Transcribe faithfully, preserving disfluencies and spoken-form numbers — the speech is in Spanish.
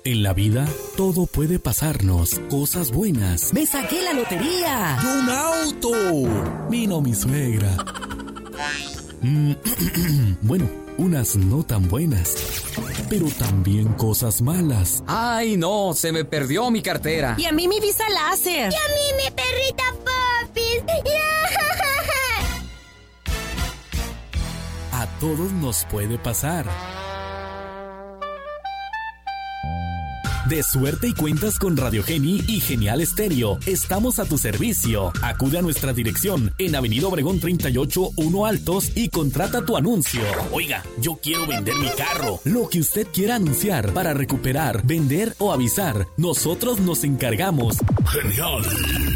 En la vida, todo puede pasarnos, cosas buenas. ¡Me saqué la lotería! ¡Y un auto! Vino mi suegra. Mm, bueno, unas no tan buenas, pero también cosas malas. ¡Ay, no! Se me perdió mi cartera. Y a mí mi visa láser. Y a mí mi perrita Popis. A todos nos puede pasar. De suerte y cuentas con Radio Geni y Genial Estéreo. Estamos a tu servicio. Acude a nuestra dirección en Avenida Obregón treinta y ocho, uno Altos y contrata tu anuncio. Oiga, yo quiero vender mi carro. Lo que usted quiera anunciar para recuperar, vender o avisar, nosotros nos encargamos. Genial.